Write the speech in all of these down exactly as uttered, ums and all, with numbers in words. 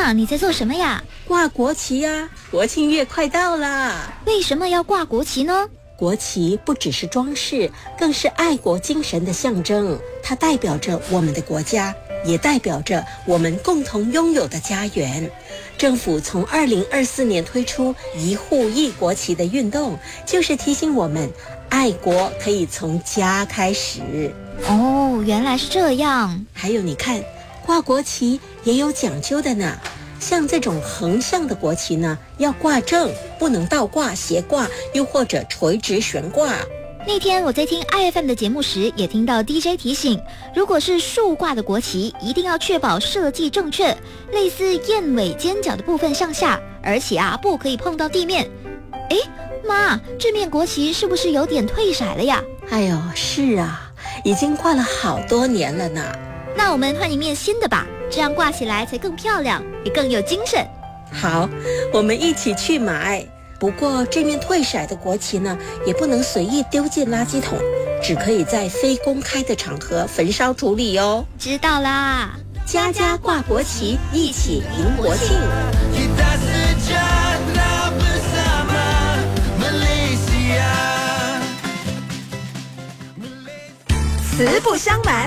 妈，你在做什么呀？ 挂国旗呀，国庆月快到啦！ 为什么要挂国旗呢？ 国旗不只是装饰，更是爱国精神的象征。它代表着我们的国家，也代表着我们共同拥有的家园。政府从二零二四年推出一户一国旗的运动，就是提醒我们，爱国可以从家开始。 哦，原来是这样。 还有你看，挂国旗也有讲究的呢。像这种横向的国旗呢，要挂正，不能倒挂、斜挂，又或者垂直悬挂。 那天我在听 I F M 的节目时，也听到 D J 提醒，如果是竖挂的国旗，一定要确保设计正确，类似燕尾尖角的部分向下，而且啊，不可以碰到地面。诶，妈，这面国旗是不是有点褪色了呀？ 哎呦，是啊，已经挂了好多年了呢。 那我们换一面新的吧，这样挂起来才更漂亮，也更有精神。 好，我们一起去买。不过这面褪色的国旗呢，也不能随意丢进垃圾桶，只可以在非公开的场合焚烧处理哦。 知道啦， 家家挂国旗，一起迎国庆。 慈不相瞒。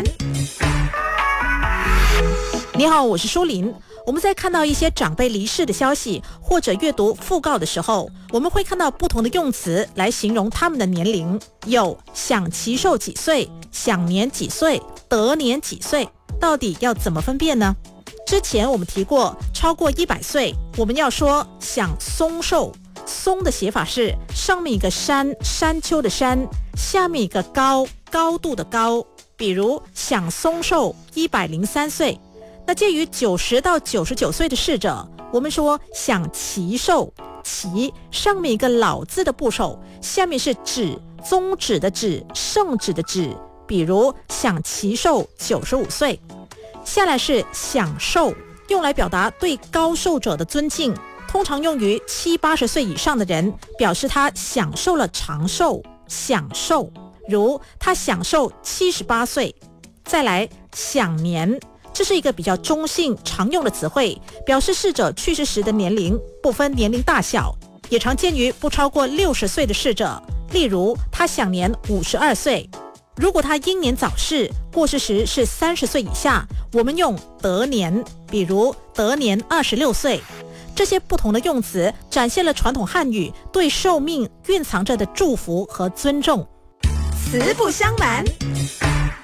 你好，我是舒琳。我们在看到一些长辈离世的消息，或者阅读讣告的时候，我们会看到不同的用词来形容他们的年龄，有享其寿几岁、享年几岁、得年几岁，到底要怎么分辨呢？之前我们提过，超过一百岁，我们要说享松寿。松的写法是上面一个山，山丘的山，下面一个高，高度的高。比如享松寿一百零三岁。那介于九十到九十九岁的逝者，我们说享其寿，其上面一个老字的部首，下面是指，宗旨的旨，圣旨的旨。比如享其寿九十五岁。下来是享寿，用来表达对高寿者的尊敬，通常用于七八十岁以上的人，表示他享受了长寿，享寿。如他享受七十八岁。再来享年，这是一个比较中性常用的词汇，表示逝者去世时的年龄，不分年龄大小，也常见于不超过六十岁的逝者。例如他享年五十二岁。如果他英年早逝，过世时是三十岁以下，我们用得年，比如得年二十六岁。这些不同的用词展现了传统汉语对寿命蕴藏着的祝福和尊重。 慈不相瞒。